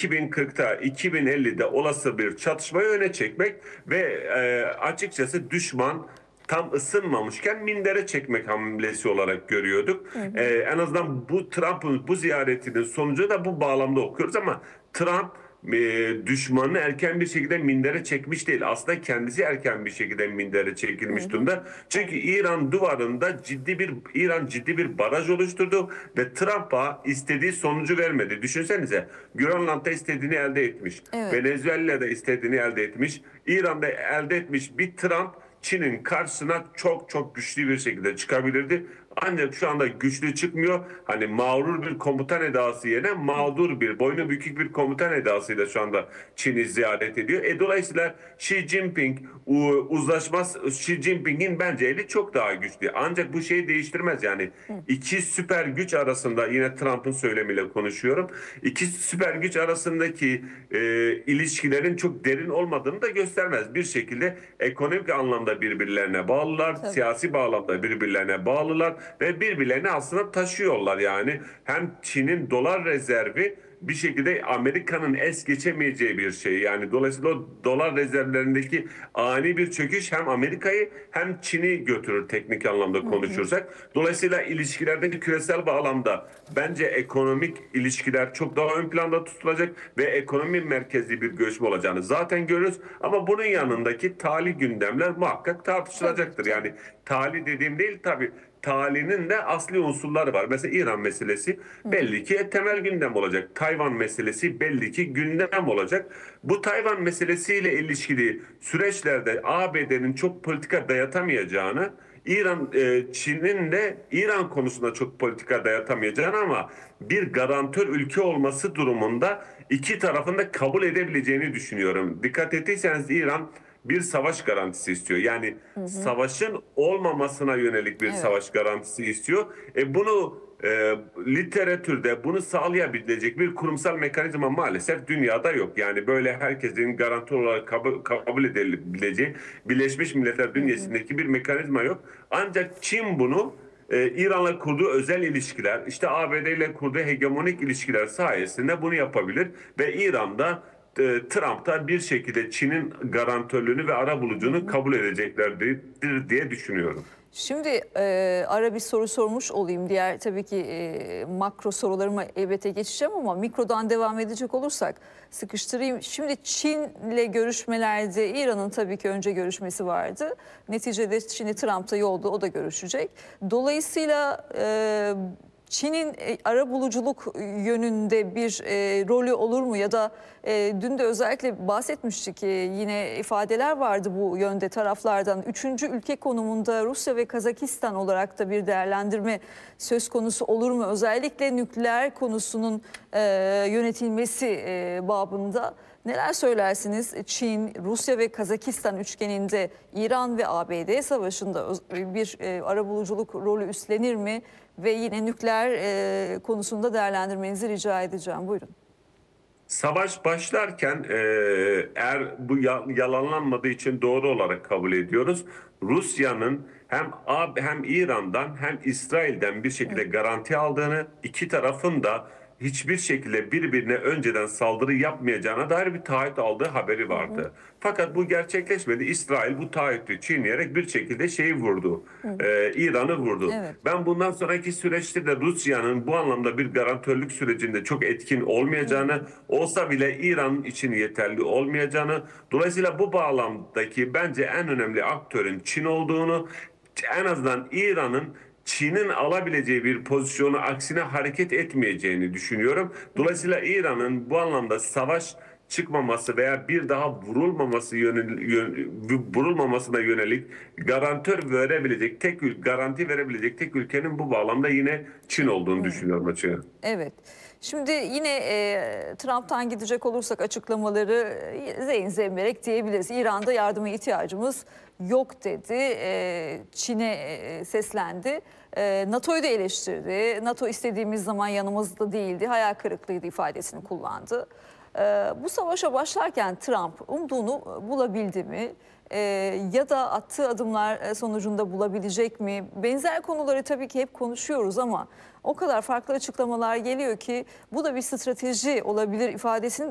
2040'ta 2050'de olası bir çatışmayı öne çekmek ve açıkçası düşman tam ısınmamışken mindere çekmek hamlesi olarak görüyorduk. Hı hı. En azından bu Trump'ın bu ziyaretinin sonucu da bu bağlamda okuyoruz ama Trump düşmanını erken bir şekilde mindere çekmiş değil. Aslında kendisi erken bir şekilde mindere Hı çekilmiş hı. durumda. Çünkü İran duvarında ciddi bir baraj oluşturdu ve Trump'a istediği sonucu vermedi. Düşünsenize, Grönland'da istediğini elde etmiş. Evet. Venezuela'da istediğini elde etmiş. İran'da elde etmiş bir Trump Çin'in karşısına çok güçlü bir şekilde çıkabilirdi. Ancak şu anda güçlü çıkmıyor. Hani mağrur bir komutan edası yerine mağdur bir, boynu bükük bir komutan edasıyla şu anda Çin'i ziyaret ediyor. Dolayısıyla Xi Jinping Xi Jinping'in bence eli çok daha güçlü. Ancak bu şeyi değiştirmez yani. İki süper güç arasında, yine Trump'ın söylemiyle konuşuyorum. İki süper güç arasındaki ilişkilerin çok derin olmadığını da göstermez. Bir şekilde ekonomik anlamda birbirlerine bağlılar, Tabii. siyasi bağlamda birbirlerine bağlılar ve birbirlerini aslında taşıyorlar yani. Hem Çin'in dolar rezervi bir şekilde Amerika'nın es geçemeyeceği bir şey. Yani dolayısıyla o dolar rezervlerindeki ani bir çöküş hem Amerika'yı hem Çin'i götürür teknik anlamda Hı hı. konuşursak. Dolayısıyla ilişkilerdeki küresel bağlamda bence ekonomik ilişkiler çok daha ön planda tutulacak ve ekonomi merkezli bir görüşme olacağını zaten görürüz. Ama bunun yanındaki tali gündemler muhakkak Tabii, tartışılacaktır. tabii. Yani tali dediğim değil tabii, talinin de asli unsurları var. Mesela İran meselesi Hı hı. belli ki temel gündem olacak. Tayvan meselesi belli ki gündem olacak. Bu Tayvan meselesiyle ilişkili süreçlerde ABD'nin çok politika dayatamayacağını, Çin'in de İran konusunda çok politika dayatamayacağını ama bir garantör ülke olması durumunda iki tarafın da kabul edebileceğini düşünüyorum. Dikkat ettiyseniz İran bir savaş garantisi istiyor. Yani Hı hı. savaşın olmamasına yönelik bir Evet. savaş garantisi istiyor. Bunu literatürde bunu sağlayabilecek bir kurumsal mekanizma maalesef dünyada yok. Yani böyle herkesin garanti olarak kabul edilebileceği Birleşmiş Milletler Hı hı. bünyesindeki bir mekanizma yok. Ancak Çin bunu İran'la kurduğu özel ilişkiler, işte ABD ile kurduğu hegemonik ilişkiler sayesinde bunu yapabilir ve İran'da Trump'ta bir şekilde Çin'in garantörlüğünü ve Hı arabuluculuğunu hı. kabul edeceklerdir diye düşünüyorum. Şimdi ara bir soru sormuş olayım. Diğer tabii ki makro sorularıma elbette geçeceğim ama mikrodan devam edecek olursak sıkıştırayım. Şimdi Çin'le görüşmelerde İran'ın tabii ki önce görüşmesi vardı. Neticede şimdi Trump da yolda, o da görüşecek. Dolayısıyla Çin'in arabuluculuk yönünde bir rolü olur mu? Ya da dün de özellikle bahsetmiştik, yine ifadeler vardı bu yönde taraflardan. Üçüncü ülke konumunda Rusya ve Kazakistan olarak da bir değerlendirme söz konusu olur mu? Özellikle nükleer konusunun yönetilmesi babında. Neler söylersiniz? Çin, Rusya ve Kazakistan üçgeninde İran ve ABD savaşında bir arabuluculuk rolü üstlenir mi? Ve yine nükleer konusunda değerlendirmenizi rica edeceğim. Buyurun. Savaş başlarken eğer bu yalanlanmadığı için doğru olarak kabul ediyoruz. Rusya'nın hem İran'dan hem İsrail'den bir şekilde garanti aldığını, iki tarafın da hiçbir şekilde birbirine önceden saldırı yapmayacağına dair bir taahhüt aldığı haberi Hı hı. vardı. Fakat bu gerçekleşmedi. İsrail bu taahhütü çiğneyerek bir şekilde şeyi vurdu. Hı hı. İran'ı vurdu. Evet. Ben bundan sonraki süreçte de Rusya'nın bu anlamda bir garantörlük sürecinde çok etkin Hı hı. olmayacağını, olsa bile İran için yeterli olmayacağını, dolayısıyla bu bağlamdaki bence en önemli aktörün Çin olduğunu, en azından İran'ın Çin'in alabileceği bir pozisyonu aksine hareket etmeyeceğini düşünüyorum. Dolayısıyla İran'ın bu anlamda savaş çıkmaması veya bir daha vurulmamasına yönelik garanti verebilecek tek ülkenin bu bağlamda yine Çin Çin. olduğunu Hı. düşünüyorum açıkçası. Evet. Şimdi yine Trump'tan gidecek olursak açıklamaları zeyn zemberek diyebiliriz. İran'da yardıma ihtiyacımız yok dedi. Çin'e seslendi. NATO'yu da eleştirdi. NATO istediğimiz zaman yanımızda değildi. Hayal kırıklığıydı ifadesini kullandı. Bu savaşa başlarken Trump umduğunu bulabildi mi? Ya da attığı adımlar sonucunda bulabilecek mi? Benzer konuları tabii ki hep konuşuyoruz ama o kadar farklı açıklamalar geliyor ki bu da bir strateji olabilir ifadesini